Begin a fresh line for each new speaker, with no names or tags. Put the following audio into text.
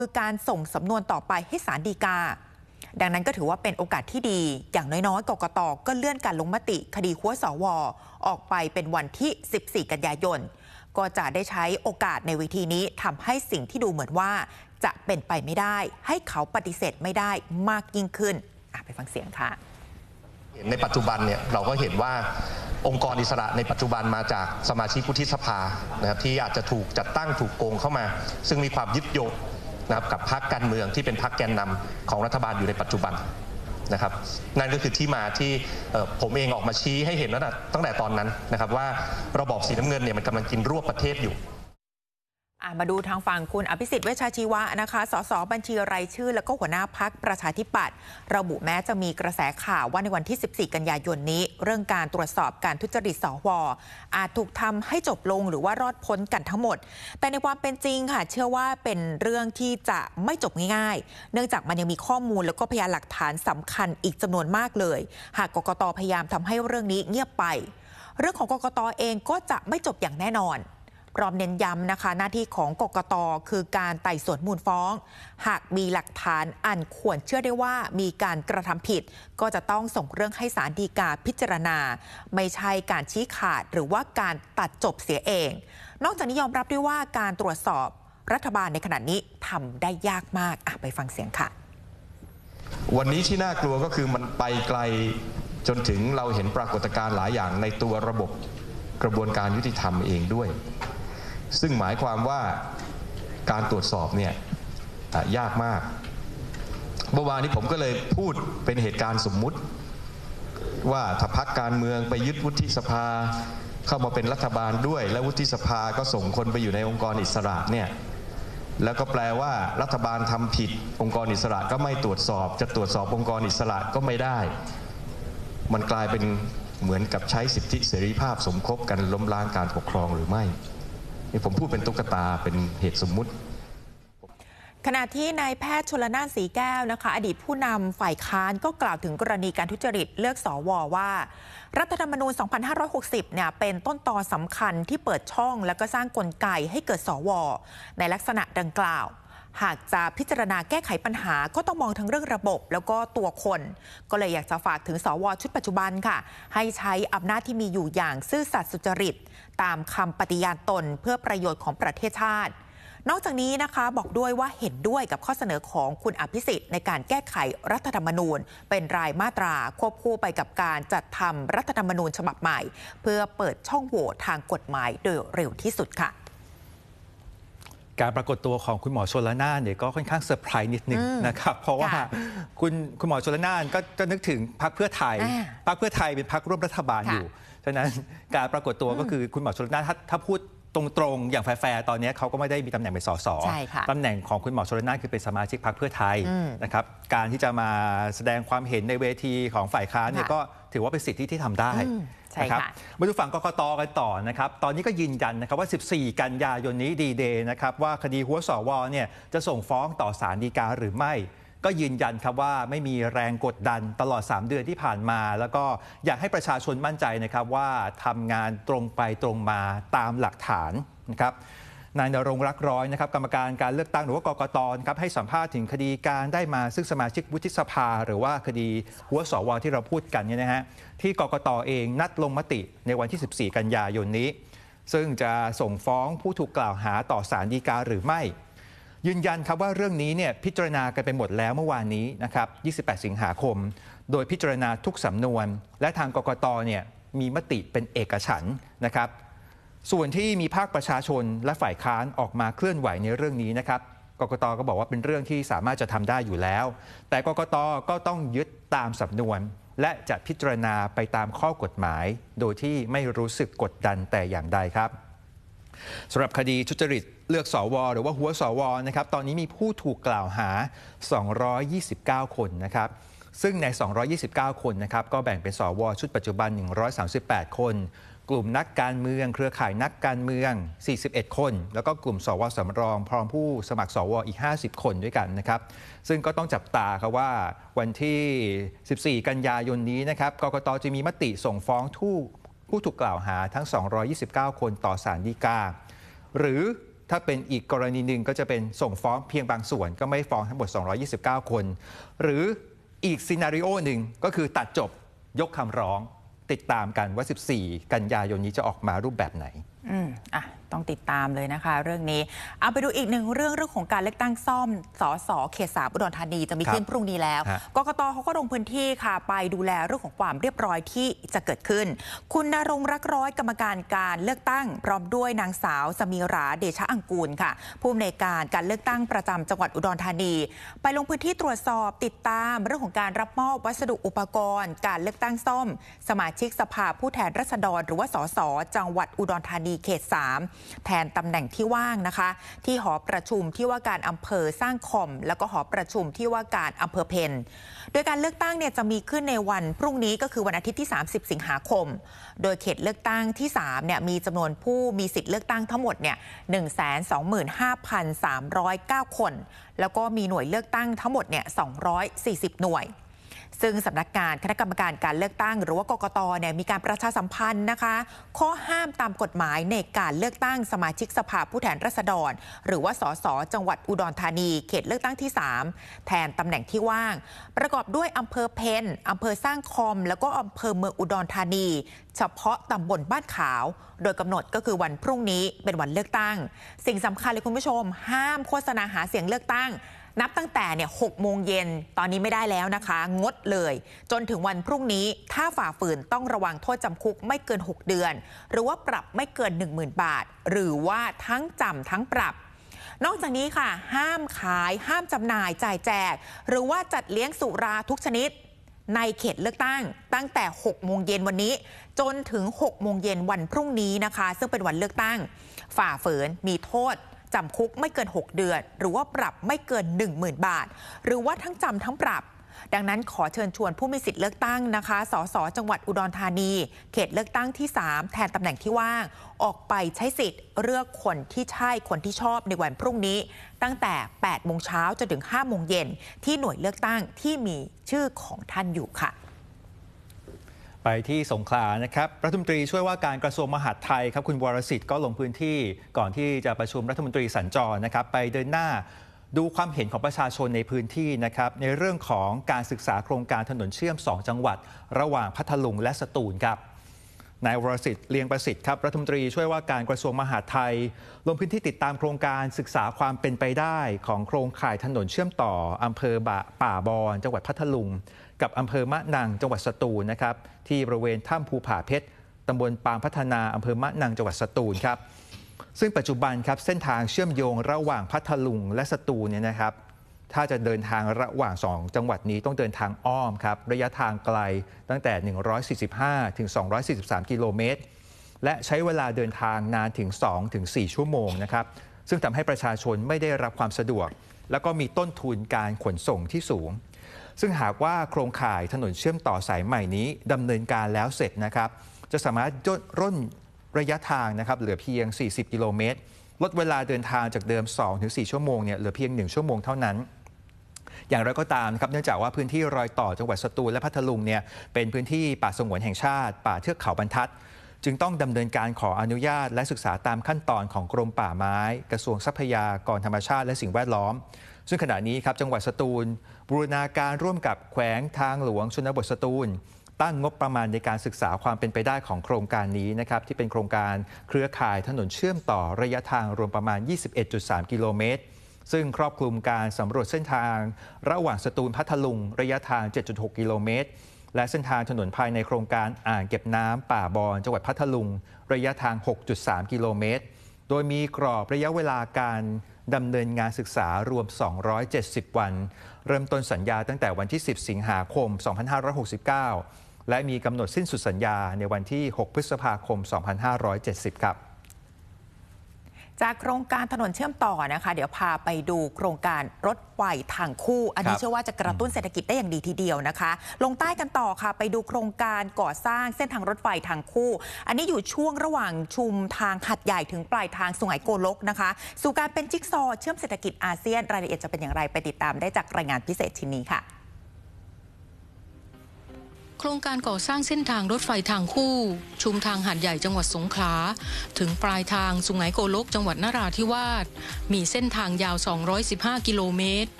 คือการส่งสำนวนต่อไปให้ศาลฎีกาดังนั้นก็ถือว่าเป็นโอกาสที่ดีอย่างน้อยๆกกต.ก็เลื่อนการลงมติคดีหัวสว.ออกไปเป็นวันที่14 กันยายนก็จะได้ใช้โอกาสในวิธีนี้ทำให้สิ่งที่ดูเหมือนว่าจะเป็นไปไม่ได้ให้เขาปฏิเสธไม่ได้มากยิ่งขึ้นไปฟังเสียงค่ะ
ในปัจจุบันเนี่ยเราก็เห็นว่าองค์กรอิสระในปัจจุบันมาจากสมาชิกวุฒิสภานะครับที่อาจจะถูกจัดตั้งถูกโกงเข้ามาซึ่งมีความยึดโยงนะครับกับพรรคการเมืองที่เป็นพรรคแกนนำของรัฐบาลอยู่ในปัจจุบันนะครับนั่นก็คือที่มาที่ผมเองออกมาชี้ให้เห็นตั้งแต่ตอนนั้นนะครับว่าระบอบสีน้ำเงินเนี่ยมันกำลังกินรวบประเทศอยู่
มาดูทางฝั่งคุณอภิสิทธิ์เวชชาชีวะนะคะสสบัญชีรายชื่อและก็หัวหน้าพรรคประชาธิปัตย์ระบุแม้จะมีกระแสข่าวว่าในวันที่14 กันยายนนี้เรื่องการตรวจสอบการทุจริตสว.อาจถูกทำให้จบลงหรือว่ารอดพ้นกันทั้งหมดแต่ในความเป็นจริงค่ะเชื่อว่าเป็นเรื่องที่จะไม่จบง่ายๆเนื่องจากมันยังมีข้อมูลแล้วก็พยานหลักฐานสำคัญอีกจำนวนมากเลยหากกกต.พยายามทำให้เรื่องนี้เงียบไปเรื่องของกกต.เองก็จะไม่จบอย่างแน่นอนพร้อมเน้นย้ำนะคะหน้าที่ของกกต.คือการไต่สวนมูลฟ้องหากมีหลักฐานอันควรเชื่อได้ว่ามีการกระทำผิดก็จะต้องส่งเรื่องให้ศาลฎีกาพิจารณาไม่ใช่การชี้ขาดหรือว่าการตัดจบเสียเองนอกจากนี้ยอมรับด้วยว่าการตรวจสอบรัฐบาลในขณะนี้ทำได้ยากมากไปฟังเสียงค่ะ
วันนี้ที่น่ากลัวก็คือมันไปไกลจนถึงเราเห็นปรากฏการณ์หลายอย่างในตัวระบบกระบวนการยุติธรรมเองด้วยซึ่งหมายความว่าการตรวจสอบเนี่ยยากมากเมื่อวานนี้ผมก็เลยพูดเป็นเหตุการณ์สมมุติว่าถ้าพรรคการเมืองไปยึดวุฒิสภาเข้ามาเป็นรัฐบาลด้วยและวุฒิสภาก็ส่งคนไปอยู่ในองค์กรอิสระเนี่ยแล้วก็แปลว่ารัฐบาลทำผิดองค์กรอิสระก็ไม่ตรวจสอบจะตรวจสอบองค์กรอิสระก็ไม่ได้มันกลายเป็นเหมือนกับใช้สิทธิเสรีภาพสมคบกันล้มล้างการปกครองหรือไม่นี่ผมพูดเป็นตุ๊กตาเป็นเหตุสมมุติ
ขณะที่นายแพทย์ชลน่านสีแก้วนะคะอดีตผู้นำฝ่ายค้านก็กล่าวถึงกรณีการทุจริตเลือกสว.ว่ารัฐธรรมนูญ 2560 เนี่ยเป็นต้นตอสำคัญที่เปิดช่องและก็สร้างกลไกให้เกิดสว.ในลักษณะดังกล่าวหากจะพิจารณาแก้ไขปัญหาก็ต้องมองทั้งเรื่องระบบแล้วก็ตัวคนก็เลยอยากจะฝากถึงสว.ชุดปัจจุบันค่ะให้ใช้อำนาจที่มีอยู่อย่างซื่อสัตย์สุจริตตามคำปฏิญาณตนเพื่อประโยชน์ของประเทศชาตินอกจากนี้นะคะบอกด้วยว่าเห็นด้วยกับข้อเสนอของคุณอภิสิทธิ์ในการแก้ไขรัฐธรรมนูญเป็นรายมาตราควบคู่ไปกับการจัดทำรัฐธรรมนูญฉบับใหม่เพื่อเปิดช่องโหว่ทางกฎหมายโดยเร็วที่สุดค่ะ
การปรากฏตัวของคุณหมอชลน่านเนี่ยก็ค่อนข้างเซอร์ไพรส์นิดนึงนะครับเพราะว่าคุณหมอชลน่านก็นึกถึงพรรคเพื่อไทยพรรคเพื่อไทยเป็นพรรคร่วมรัฐบาลอยู่ฉะนั้นการปรากฏตัวก็คือคุณหมอชลน่านถ้าพูดตรงๆอย่างแฟร์ตอนนี้เขาก็ไม่ได้มีตำแหน่งเป็นสสตำแหน่งของคุณหมอชลน่านคือเป็นสมาชิกพรรคเพื่อไทยนะครับการที่จะมาแสดงความเห็นในเวทีของฝ่ายค้านเนี่ยก็ถือว่าเป็นสิทธิที่ทำได้นะครับมาดูฝั่งกกต.กันต่อนะครับตอนนี้ก็ยืนยันนะครับว่า14 กันยายนนี้ดีเดย์นะครับว่าคดีหัวสว.เนี่ยจะส่งฟ้องต่อศาลฎีกาหรือไม่ก็ยืนยันครับว่าไม่มีแรงกดดันตลอด3 เดือนที่ผ่านมาแล้วก็อยากให้ประชาชนมั่นใจนะครับว่าทำงานตรงไปตรงมาตามหลักฐานนะครับนายณรงค์รักร้อยนะครับกรรมการการเลือกตั้งหรือว่ากกต.ครับให้สัมภาษณ์ถึงคดีการได้มาซึ่งสมาชิกวุฒิสภาหรือว่าคดีหัวสว.ที่เราพูดกันเนี่ยนะฮะที่กกต.เองนัดลงมติในวันที่14 กันยายนนี้ซึ่งจะส่งฟ้องผู้ถูกกล่าวหาต่อศาลฎีกาหรือไม่ยืนยันครับว่าเรื่องนี้เนี่ยพิจารณากันไปหมดแล้วเมื่อวานนี้นะครับ28 สิงหาคมโดยพิจารณาทุกสำนวนและทางกกต.เนี่ยมีมติเป็นเอกฉันท์นะครับส่วนที่มีภาคประชาชนและฝ่ายค้านออกมาเคลื่อนไหวในเรื่องนี้นะครับกกต.ก็บอกว่าเป็นเรื่องที่สามารถจะทำได้อยู่แล้วแต่กกต.ก็ต้องยึดตามสำนวนและจะพิจารณาไปตามข้อกฎหมายโดยที่ไม่รู้สึกกดดันแต่อย่างใดครับสำหรับคดีทุจริตเลือกสว.หรือว่าหัวสว.นะครับตอนนี้มีผู้ถูกกล่าวหา229 คนนะครับซึ่งใน229 คนนะครับก็แบ่งเป็นสว.ชุดปัจจุบัน138 คนกลุ่มนักการเมืองเครือข่ายนักการเมือง41 คนแล้วก็กลุ่มสว.สำรองพร้อมผู้สมัครสว.อีก50 คนด้วยกันนะครับซึ่งก็ต้องจับตาครับว่าวันที่14 กันยายนนี้นะครับกกต.จะมีมติส่งฟ้องผู้ถูกกล่าวหาทั้ง229 คนต่อศาลฎีกาหรือถ้าเป็นอีกกรณีหนึ่งก็จะเป็นส่งฟ้องเพียงบางส่วนก็ไม่ฟ้องทั้งหมด229 คนหรืออีกซีนาริโอหนึ่งก็คือตัดจบยกคำร้องติดตามกันว่า14 กันยายนนี้จะออกมารูปแบบไหน
ต้องติดตามเลยนะคะเรื่องนี้เอาไปดูอีกหนึ่งเรื่องของการเลือกตั้งซ่อมสสเขต 3 อุดรธานีจะมีขึ้นพรุ่งนี้แล้วกกต.เขาก็ลงพื้นที่ค่ะไปดูแลเรื่องของความเรียบร้อยที่จะเกิดขึ้นคุณณรงค์รักร้อยกรรมการการเลือกตั้งพร้อมด้วยนางสาวสมีราเดชะอังกูลค่ะผู้อำนวยการการเลือกตั้งประจำจังหวัดอุดรธานีไปลงพื้นที่ตรวจสอบติดตามเรื่องของการรับมอบวัสดุอุปกรณ์การเลือกตั้งซ่อมสมาชิกสภาผู้แทนราษฎรหรือว่าสสจังหวัดอุดรธานีเขต 3แทนตำแหน่งที่ว่างนะคะที่หอประชุมที่ว่าการอำเภอสร้างคอมแล้วก็หอประชุมที่ว่าการอำเภอเพนโดยการเลือกตั้งเนี่ยจะมีขึ้นในวันพรุ่งนี้ก็คือวันอาทิตย์ที่30 สิงหาคมโดยเขตเลือกตั้งที่3เนี่ยมีจำนวนผู้มีสิทธิ์เลือกตั้งทั้งหมดเนี่ย 125,309 คนแล้วก็มีหน่วยเลือกตั้งทั้งหมดเนี่ย240 หน่วยซึ่งสำนักงานคณะกรรมการการเลือกตั้งหรือว่ากกต.เนี่ยมีการประชาสัมพันธ์นะคะข้อห้ามตามกฎหมายในการเลือกตั้งสมาชิกสภาผู้แทนราษฎรหรือว่าสสจังหวัดอุดรธานีเขตเลือกตั้งที่3แทนตำแหน่งที่ว่างประกอบด้วยอำเภอเพนอำเภอสร้างคอมแล้วก็อำเภอเมืองอุดรธานีเฉพาะตำบลบ้านขาวโดยกำหนดก็คือวันพรุ่งนี้เป็นวันเลือกตั้งสิ่งสำคัญเลยคุณผู้ชมห้ามโฆษณาหาเสียงเลือกตั้งนับตั้งแต่6 โมงเย็นตอนนี้ไม่ได้แล้วนะคะงดเลยจนถึงวันพรุ่งนี้ถ้าฝ่าฝืนต้องระวังโทษจำคุกไม่เกิน6 เดือนหรือว่าปรับไม่เกิน 10,000 บาทหรือว่าทั้งจำทั้งปรับนอกจากนี้ค่ะห้ามขายห้ามจำหน่ายจ่ายแจกหรือว่าจัดเลี้ยงสุราทุกชนิดในเขตเลือกตั้งแต่6 โมงเย็นวันนี้จนถึง6 โมงเย็นวันพรุ่งนี้นะคะซึ่งเป็นวันเลือกตั้งฝ่าฝืนมีโทษจำคุกไม่เกิน6 เดือนหรือว่าปรับไม่เกิน 10,000 บาทหรือว่าทั้งจำทั้งปรับดังนั้นขอเชิญชวนผู้มีสิทธิ์เลือกตั้งนะคะสสจังหวัดอุดรธานีเขตเลือกตั้งที่3แทนตำแหน่งที่ว่างออกไปใช้สิทธิ์เลือกคนที่ใช่คนที่ชอบในวันพรุ่งนี้ตั้งแต่ 8 โมงเช้าจนถึง 5 โมงเย็นที่หน่วยเลือกตั้งที่มีชื่อของท่านอยู่ค่ะ
ไปที่สงขลานะครับรัฐมนตรีช่วยว่าการกระทรวงมหาดไทยครับคุณวรสิทธิ์ก็ลงพื้นที่ก่อนที่จะประชุมรัฐมนตรีสัญจรนะครับไปเดินหน้าดูความเห็นของประชาชนในพื้นที่นะครับในเรื่องของการศึกษาโครงการถนนเชื่อม2 จังหวัดระหว่างพัทลุงและสตูลครับนายวรสิทธิ์เลียงประสิทธิ์ครับรัฐมนตรีช่วยว่าการกระทรวงมหาดไทยลงพื้นที่ติดตามโครงการศึกษาความเป็นไปได้ของโครงข่ายถนนเชื่อมต่ออำเภอป่าบอนจังหวัดพัทลุงกับอำเภอมะนังจังหวัดสตูลนะครับที่บริเวณถ้ำภูผาเพชรตำบลปางพัฒนาอำเภอมะนังจังหวัดสตูลครับซึ่งปัจจุบันครับเส้นทางเชื่อมโยงระหว่างพัทลุงและสตูลเนี่ยนะครับถ้าจะเดินทางระหว่าง2 จังหวัดนี้ต้องเดินทางอ้อมครับระยะทางไกลตั้งแต่145 ถึง 243 กิโลเมตรและใช้เวลาเดินทางนานถึง 2-4 ชั่วโมงนะครับซึ่งทำให้ประชาชนไม่ได้รับความสะดวกแล้วก็มีต้นทุนการขนส่งที่สูงซึ่งหากว่าโครงข่ายถนนเชื่อมต่อสายใหม่นี้ดำเนินการแล้วเสร็จนะครับจะสามารถร่นระยะทางนะครับเหลือเพียง40 กิโลเมตรลดเวลาเดินทางจากเดิม 2-4 ชั่วโมงเนี่ยเหลือเพียง1 ชั่วโมงเท่านั้นอย่างไรก็ตามครับเนื่องจากว่าพื้นที่รอยต่อจังหวัดสตูลและพัทลุงเนี่ยเป็นพื้นที่ป่าสงวนแห่งชาติป่าเทือกเขาบรรทัดจึงต้องดำเนินการขออนุญาตและศึกษาตามขั้นตอนของกรมป่าไม้กระทรวงทรัพยากรธรรมชาติและสิ่งแวดล้อมซึ่งขณะนี้ครับจังหวัดสตูลบูรณาการร่วมกับแขวงทางหลวงชนบทสตูลตั้งงบประมาณในการศึกษาความเป็นไปได้ของโครงการนี้นะครับที่เป็นโครงการเครือข่ายถนนเชื่อมต่อระยะทางรวมประมาณ 21.3 กิโลเมตรซึ่งครอบคลุมการสำรวจเส้นทางระหว่างสตูลพัทลุงระยะทาง 7.6 กิโลเมตรและเส้นทางถนนภายในโครงการอ่างเก็บน้ำป่าบอนจังหวัดพัทลุงระยะทาง 6.3 กิโลเมตรโดยมีกรอบระยะเวลาการดำเนินงานศึกษารวม270 วันเริ่มต้นสัญญาตั้งแต่วันที่10 สิงหาคม 2569 และมีกำหนดสิ้นสุดสัญญาในวันที่ 6 พฤษภาคม 2570 ครับ
จากโครงการถนนเชื่อมต่อนะคะเดี๋ยวพาไปดูโครงการรถไฟทางคู่อันนี้เชื่อว่าจะกระตุ้นเศรษฐกิจได้อย่างดีทีเดียวนะคะลงใต้กันต่อค่ะไปดูโครงการก่อสร้างเส้นทางรถไฟทางคู่อันนี้อยู่ช่วงระหว่างชุมทางหัดใหญ่ถึงปลายทางสุไหงโกลกนะคะสู่การเป็นจิ๊กซอว์เชื่อมเศรษฐกิจอาเซียนรายละเอียดจะเป็นอย่างไรไปติดตามได้จากรายงานพิเศษชิ้นนี้ค่ะ
โครงการก่อสร้างเส้นทางรถไฟทางคู่ชุมทางหาดใหญ่จังหวัดสงขลาถึงปลายทางสุไหงโกลกจังหวัดนราธิวาสมีเส้นทางยาว215 กิโลเมตร